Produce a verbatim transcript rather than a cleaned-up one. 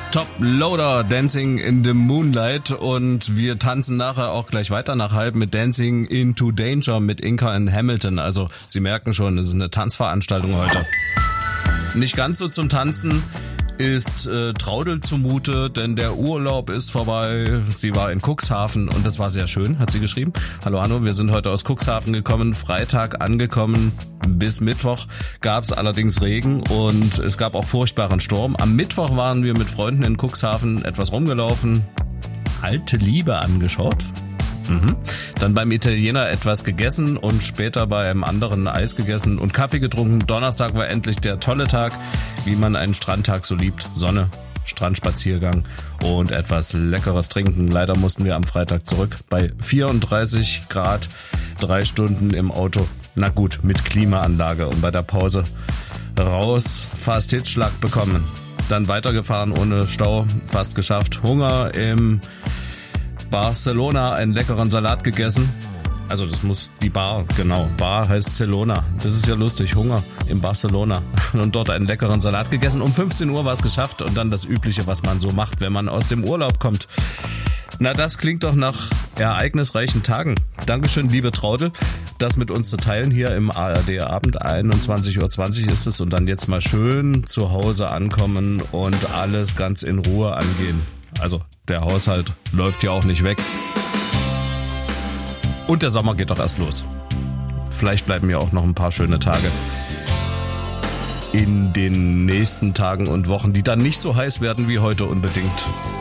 Top Loader, Dancing in the Moonlight, und wir tanzen nachher auch gleich weiter nach halb mit Dancing into Danger mit Inka and Hamilton. Also Sie merken schon, es ist eine Tanzveranstaltung heute. Nicht ganz so zum Tanzen ist äh, Traudel zumute, denn der Urlaub ist vorbei. Sie war in Cuxhaven und das war sehr schön, hat sie geschrieben. Hallo Hanno, wir sind heute aus Cuxhaven gekommen, Freitag angekommen. Bis Mittwoch gab es allerdings Regen und es gab auch furchtbaren Sturm. Am Mittwoch waren wir mit Freunden in Cuxhaven etwas rumgelaufen, alte Liebe angeschaut. Mhm. Dann beim Italiener etwas gegessen und später bei einem anderen Eis gegessen und Kaffee getrunken. Donnerstag war endlich der tolle Tag, wie man einen Strandtag so liebt. Sonne, Strandspaziergang und etwas leckeres Trinken. Leider mussten wir am Freitag zurück bei vierunddreißig Grad, drei Stunden im Auto. Na gut, mit Klimaanlage und bei der Pause raus, fast Hitzschlag bekommen. Dann weitergefahren ohne Stau, fast geschafft. Hunger im Barcelona, einen leckeren Salat gegessen. Also das muss die Bar, genau, Bar heißt Celona. Das ist ja lustig, Hunger in Barcelona. Und dort einen leckeren Salat gegessen. Um fünfzehn Uhr war es geschafft und dann das Übliche, was man so macht, wenn man aus dem Urlaub kommt. Na, das klingt doch nach ereignisreichen Tagen. Dankeschön, liebe Traudel, das mit uns zu teilen hier im A R D-Abend. einundzwanzig Uhr zwanzig ist es und dann jetzt mal schön zu Hause ankommen und alles ganz in Ruhe angehen. Also der Haushalt läuft ja auch nicht weg. Und der Sommer geht doch erst los. Vielleicht bleiben ja auch noch ein paar schöne Tage in den nächsten Tagen und Wochen, die dann nicht so heiß werden wie heute unbedingt.